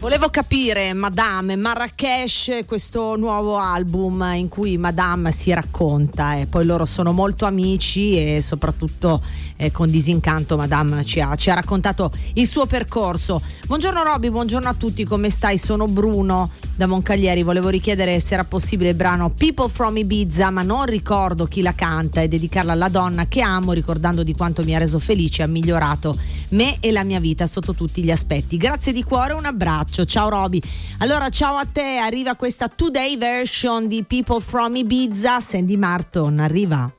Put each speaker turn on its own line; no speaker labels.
Volevo capire, Madame, Marrakesh, questo nuovo album in cui Madame si racconta, e poi loro sono molto amici e soprattutto con Disincanto Madame ci ha raccontato il suo percorso. Buongiorno Roby, buongiorno a tutti, come stai? Sono Bruno da Moncaglieri, volevo richiedere se era possibile il brano People from Ibiza, ma non ricordo chi la canta, e dedicarla alla donna che amo, ricordando di quanto mi ha reso felice e ha migliorato me e la mia vita sotto tutti gli aspetti. Grazie di cuore, un abbraccio, ciao Roby. Allora ciao a te, arriva questa Today version di People from Ibiza, Sandy Martin, arriva.